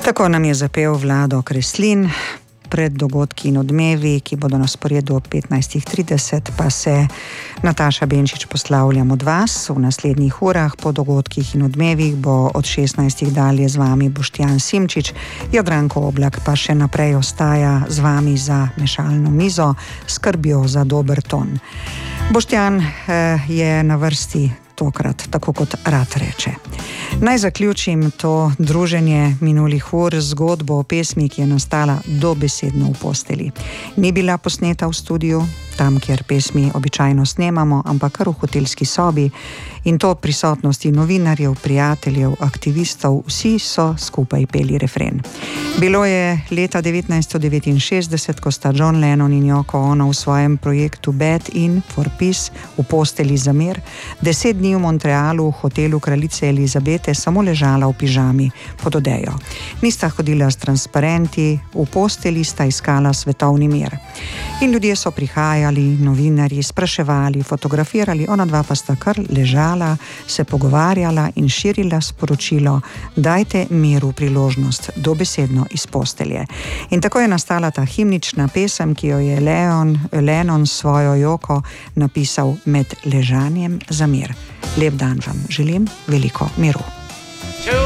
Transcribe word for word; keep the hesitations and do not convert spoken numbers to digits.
Tako nam je zapel Vlado Kreslin. Pred dogodki in odmevi, ki bodo na sporedu ob petnajstih trideset, pa se Nataša Benčič poslavljam od vas. V naslednjih urah po dogodkih in odmevih bo od šestnajstih dalje z vami Boštjan Simčič, Jadranko Oblak pa še naprej ostaja z vami za mešalno mizo, skrbjo za dober ton. Boštjan eh, je na vrsti tokrat, tako kot rad reče. Naj zaključim to druženje minulih ur z zgodbo o pesmi, ki je nastala dobesedno v posteli. Ni bila posneta v studiu, tam, kjer pesmi običajno snemamo, ampak kar v hotelski sobi, in to prisotnosti novinarjev, prijateljev, aktivistov, vsi so skupaj peli refren. Bilo je leta devetnajststo devetinšestdeset, ko sta John Lennon in Yoko Ono v svojem projektu Bed In for Peace v posteli za mir deset dni v Montrealu v hotelu kraljice Elizabete samo ležala v pižami pod odejo. Nista hodila s transparenti, v posteli sta iskala svetovni mir. In ljudje so prihajali, novinarji, spraševali, fotografirali, ona dva pa sta kar ležala, se pogovarjala in širila sporočilo: dajte miru priložnost, dobesedno iz postelje. In tako je nastala ta himnična pesem, ki jo je Leon, Lennon svojo Joko napisal med ležanjem za mir. Lep dan vam želim, veliko miru.